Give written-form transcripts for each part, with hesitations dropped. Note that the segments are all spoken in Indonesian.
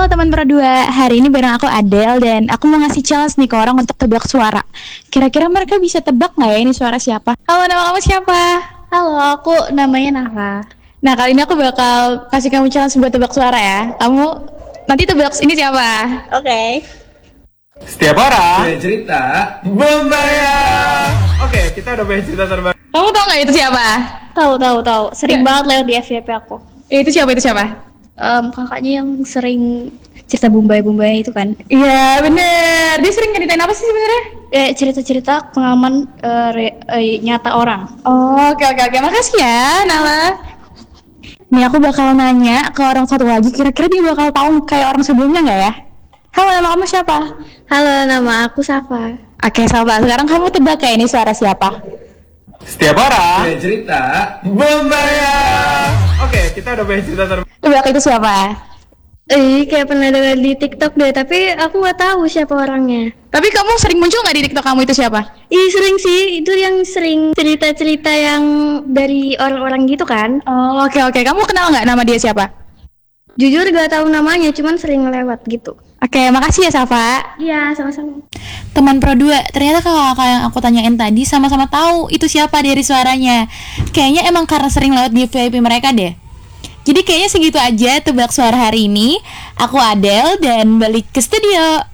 Halo teman berdua, hari ini bareng aku Adele dan aku mau ngasih challenge nih ke orang untuk tebak suara. Kira-kira mereka bisa tebak nggak ya ini suara siapa? Halo, nama kamu siapa? Halo, aku namanya Nara. Nah, kali ini aku bakal kasih kamu challenge buat tebak suara ya. Kamu nanti tebak ini siapa? Oke. Setiap orang punya cerita membayar. Oke, kita udah punya cerita terbaru. Kamu tahu nggak itu siapa? Tahu. Sering banget lewat di FYP aku. Itu siapa? Kakaknya yang sering cerita Bombay itu kan. Iya, bener. Dia sering nyeritain apa sih sebenarnya? Cerita-cerita pengalaman nyata orang. Oh, oke. Makasih ya, Nala. Nih aku bakal nanya ke orang satu lagi, kira-kira dia bakal tahu kayak orang sebelumnya nggak ya? Halo, nama kamu siapa? Halo, nama aku Safa. Oke, Safa. Sekarang kamu tebak kayak ini suara siapa? Setiap orang punya cerita membayar. Oke, kita udah punya cerita terbaru. Tebak itu siapa? Kayak pernah dengar di TikTok deh, tapi aku nggak tahu siapa orangnya. Tapi kamu sering muncul nggak di TikTok kamu itu siapa? Sering sih, itu yang sering cerita-cerita yang dari orang-orang gitu kan. Oh, oke. Kamu kenal nggak nama dia siapa? Jujur gak tahu namanya, cuman sering lewat gitu. Oke, makasih ya Safa. Iya, sama-sama. Teman Pro 2, ternyata kakak yang aku tanyain tadi sama-sama tahu itu siapa dari suaranya. Kayaknya emang karena sering lewat di VIP mereka deh. Jadi kayaknya segitu aja tebak suara hari ini. Aku Adele dan balik ke studio.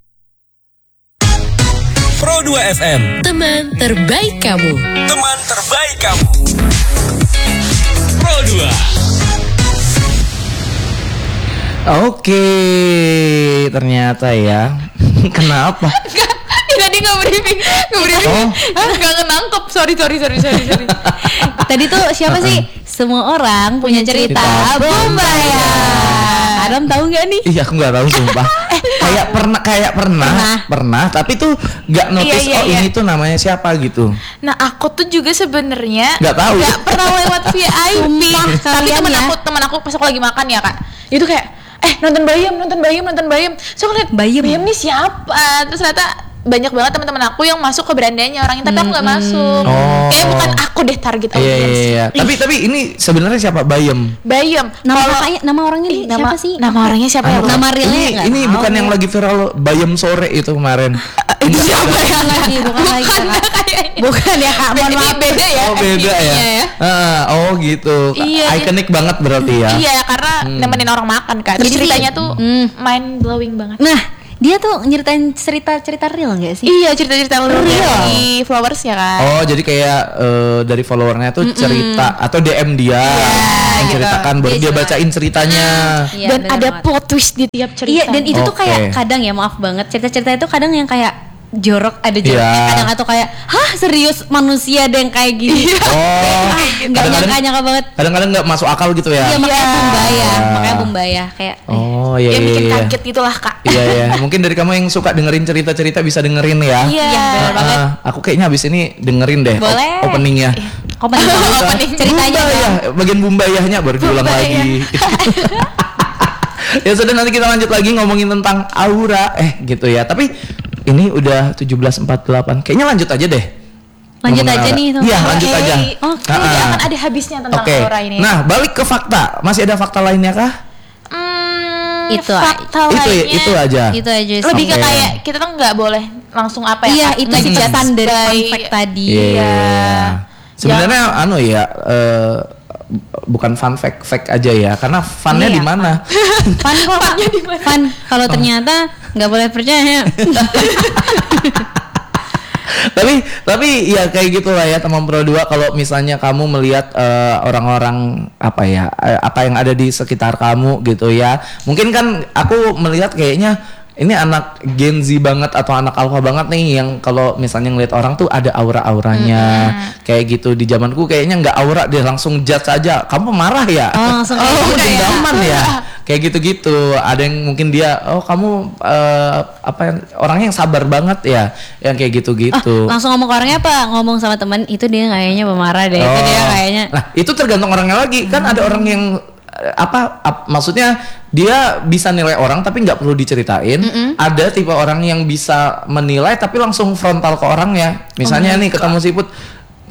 Pro 2 FM, Teman terbaik kamu. teman terbaik kamu. Pro 2. Oke, ternyata ya. Kenapa? Tadi nggak briefing. Oh. Nggak nangkep. Sorry. Tadi tuh siapa sih? Semua orang punya cerita. Bombaya. Adam tahu nggak nih? Iya, aku nggak tahu sumpah. kayak pernah, tapi tuh nggak notice. Iya. Ini tuh namanya siapa gitu. Nah, aku tuh juga sebenarnya Nggak tahu. nggak pernah lewat VIP. Tapi kalian teman aku pas aku lagi makan ya kak, itu kayak nonton Bayam. So aku lihat Bayam nih siapa? Terus ternyata banyak banget teman-teman aku yang masuk ke berandanya orangnya, tapi aku nggak masuk. Oh. Kayak bukan aku deh target audience. Iya. Tapi ini sebenarnya siapa Bayem? Bayam. Nama orangnya siapa sih? Nama orangnya siapa ya? Nama realnya nggak Ini tahu. bukan yang lagi viral Bayem sore itu kemarin. Siapa ya? Bukan lagi Kak. Bukan ya Kak, mohon maaf. Beda ya. Oh beda ya. FB-nya Oh gitu. Iya, Ikonik banget berarti ya. Iya, karena nemenin orang makan kak. Terus Jadi ceritanya tuh mind blowing banget. Nah, dia tuh nyeritain cerita real nggak sih? Iya, cerita-cerita real dari followers ya kan. Oh jadi kayak dari followernya tuh cerita atau DM dia menceritakan baru dia bacain ceritanya. Iya, Dan bener ada banget. plot twist di tiap cerita. Iya, dan itu tuh Oke. kayak kadang ya, maaf banget, cerita-cerita itu kadang yang kayak jorok, ada joroknya Iya. kadang, atau kayak serius manusia ada yang kayak gini. Oh, Nggak nyangka banget. kadang-kadang nggak masuk akal gitu ya. Iya, makanya Bumbaya kayak Oh iya Yang iya. bikin iya. kaget gitulah kak. Iya. Mungkin dari kamu yang suka dengerin cerita-cerita bisa dengerin ya. Iya, bener banget. Aku kayaknya habis ini dengerin deh Boleh. openingnya. opening ceritanya Bumbaya, bagian bumbayahnya baru diulang Bumbaya. lagi. Ya sudah, nanti kita lanjut lagi ngomongin tentang aura gitu ya. Tapi ini udah 17.48. Kayaknya lanjut aja deh. Lanjut Ngomongin aja aura. nih, Iya, Oke. lanjut aja. Oke. Tidak akan ada habisnya tentang Oke. aura ini. Nah, balik ke fakta. Masih ada fakta lainnya kah? Itu fakta lainnya Itu aja. Itu aja sih. lebih ke Oke. kayak kita tuh nggak boleh langsung apa ya Iya, Kak? itu sih Ngejudge standar by- fun fact tadi. Iya. Sebenarnya bukan fun fact aja ya, karena funnya Iya, di mana? Fun kok. Fun. Kalau ternyata nggak boleh percaya. tapi ya kayak gitulah ya teman Pro 2. Kalau misalnya kamu melihat orang-orang apa yang ada di sekitar kamu gitu ya, mungkin kan aku melihat kayaknya ini anak Gen Z banget atau anak alpha banget nih, yang kalau misalnya ngeliat orang tuh ada aura-auranya kayak gitu. Di zamanku kayaknya nggak aura deh, langsung judge aja, kamu marah ya, Oh, langsung kayak gitu ya. dendaman ya, kayak gitu-gitu. Ada yang mungkin dia, oh kamu orangnya yang sabar banget ya, yang kayak gitu-gitu. Langsung ngomong ke orangnya apa? Ngomong sama teman, itu dia kayaknya pemarah deh. Itu dia kayaknya. Nah, itu tergantung orangnya lagi. Kan ada orang yang maksudnya dia bisa nilai orang tapi nggak perlu diceritain. Ada tipe orang yang bisa menilai tapi langsung frontal ke orangnya. Misalnya nih ketemu siput,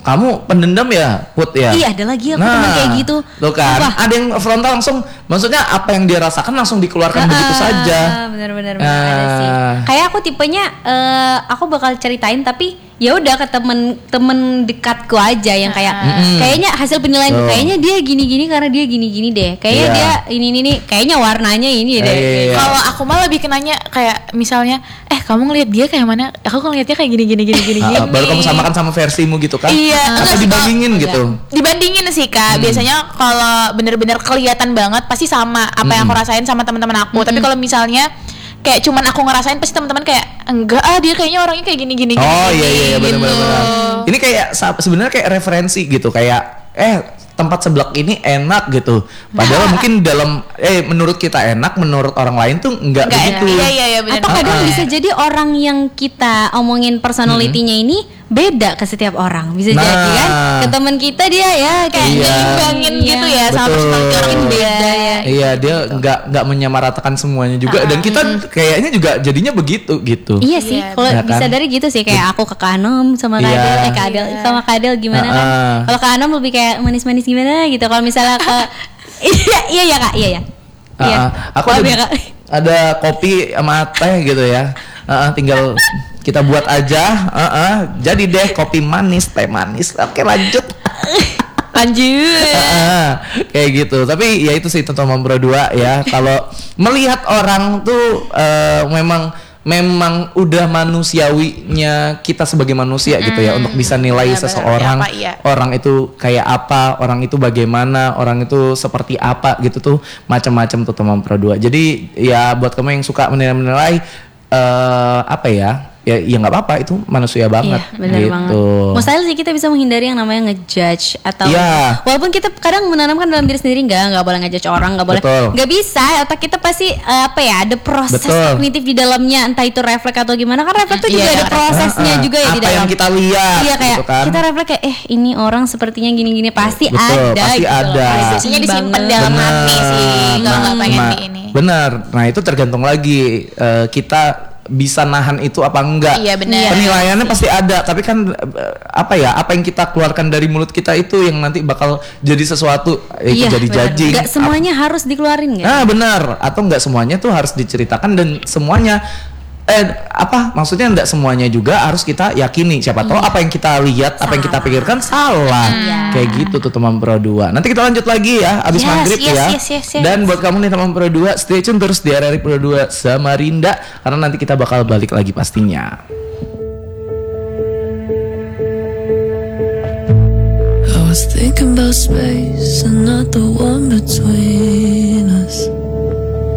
kamu pendendam ya, Put ya? Iya, ada lagi aku teman kayak gitu. Tuh kan, Sumpah. ada yang frontal langsung, maksudnya apa yang dia rasakan langsung dikeluarkan begitu saja. Bener-bener ada sih. Kayak aku tipenya aku bakal ceritain tapi ya udah ke temen dekatku aja yang kayak kayaknya hasil penilaian kayaknya dia gini-gini karena dia gini-gini deh. Kayaknya dia ini nih, kayaknya warnanya ini deh. Iya. Kalau aku malah lebih kenanya kayak misalnya, kamu ngelihat dia kayak mana? Aku ngelihatnya kayak gini. Baru kamu samakan sama versimu gitu kan? Iya. Atau dibandingin gitu? Dibandingin sih Kak. Biasanya kalau bener-bener kelihatan banget pasti sama apa yang aku rasain sama teman-teman aku. Tapi kalau misalnya kayak cuman aku ngerasain pasti teman-teman kayak enggak dia kayaknya orangnya kayak gini. Oh iya benar-benar. Ini kayak sebenarnya kayak referensi gitu kayak tempat seblak ini enak gitu. Padahal mungkin dalam menurut kita enak, menurut orang lain tuh enggak begitu. Iya benar. Atau kadang bisa jadi orang yang kita omongin personality-nya ini beda ke setiap orang. Bisa jadi kan ke teman kita dia ya kayak nyimbangin gitu ya sama personality orang beda ya. Iya, dia nggak menyamaratakan semuanya juga dan kita kayaknya juga jadinya begitu gitu. Iya sih, kalau bisa dari gitu sih kayak aku ke Kanom sama Kadel, sama Kadel gimana kan? Kalau Kanom lebih kayak manis-manis gimana gitu. Kalau misalnya ke iya Kak, iya. Aku ada kopi sama teh gitu ya. Tinggal kita buat aja. Jadi deh kopi manis, teh manis. Oke, lanjut. Kayak gitu. Tapi ya itu sih teman berdua ya. Kalau melihat orang tuh memang udah manusiawinya kita sebagai manusia gitu ya untuk bisa nilai seseorang, orang itu kayak apa, orang itu bagaimana, orang itu seperti apa gitu tuh macam-macam tuh teman berdua. Jadi ya buat kamu yang suka menilai apa ya nggak apa-apa, itu manusia banget. Iya, benar gitu. banget. Mustahil sih kita bisa menghindari yang namanya ngejudge atau walaupun kita kadang menanamkan dalam diri sendiri nggak boleh ngejudge orang, nggak boleh, nggak bisa. Otak kita pasti ada proses kognitif di dalamnya, entah itu refleks atau gimana, kan refleks itu juga ada prosesnya juga ya di dalam. Apa yang kita lihat? Iya kayak gitu kan? kita refleks kayak ini orang sepertinya gini-gini pasti ada. Pasti gitu ada. Biasanya disimpan dalam hati sih kalau nggak pengen di ini. Benar. Nah itu tergantung lagi kita bisa nahan itu apa enggak. Iya benar. Penilaiannya pasti ada, tapi kan apa yang kita keluarkan dari mulut kita itu yang nanti bakal jadi sesuatu jadi judging. Enggak semuanya harus dikeluarin nggak? Nah benar, atau enggak semuanya tuh harus diceritakan dan semuanya maksudnya enggak semuanya juga harus kita yakini. Siapa tahu apa yang kita lihat, apa yang kita pikirkan salah. Kayak gitu tuh teman Pro 2. Nanti kita lanjut lagi ya abis maghrib ya. Dan buat kamu nih teman Pro 2, stay tune terus di RRI Pro 2 sama Rinda karena nanti kita bakal balik lagi pastinya. I was thinking about space and not the one between us.